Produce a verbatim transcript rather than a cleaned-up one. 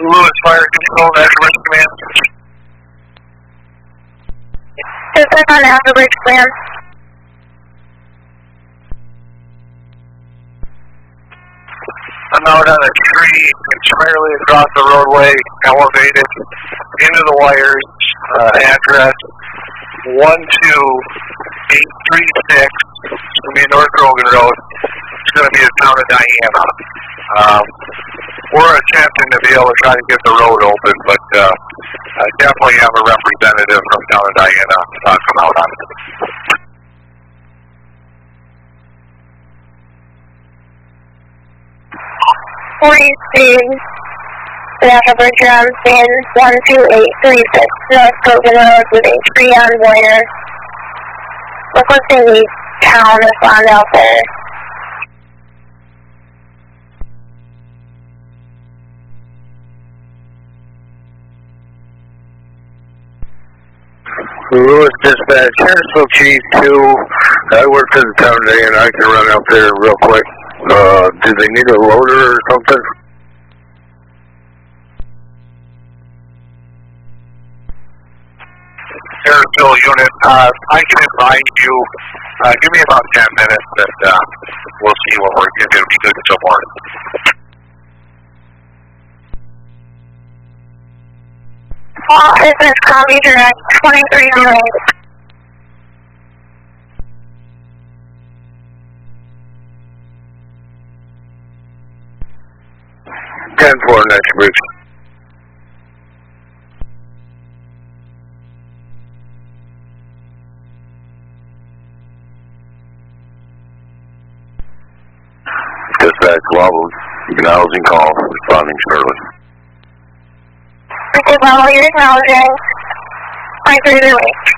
Lewis Fire Control, National Bridge Command. Dispatch on National Bridge Command. I'm out on a tree entirely across the roadway, elevated into the wires. Uh, address one two eight three six. It's going to be North Rogan Road. It's going to be the town of Diana. Um, we're attempting to be able to try to get the road open, but uh, I definitely have a representative from town of Diana uh, come out on it. Forty speed, National Bridge Ground, stand one two eight three six, North Rogan Road with a tree on wire. Requesting the town respond out there. Lewis Dispatch, Harrisville Chief two. I work for the town today and I can run out there real quick. Uh, do they need a loader or something? Harrisville unit, uh, I can advise you, uh, give me about ten minutes and uh, we'll see what we're going to do. Be good until morning. All business copy direct twenty-three hundred. ten four, next bridge. Dispatch, Wobble, acknowledging call, responding shortly. Okay, well, you're acknowledging. twenty-three hundred.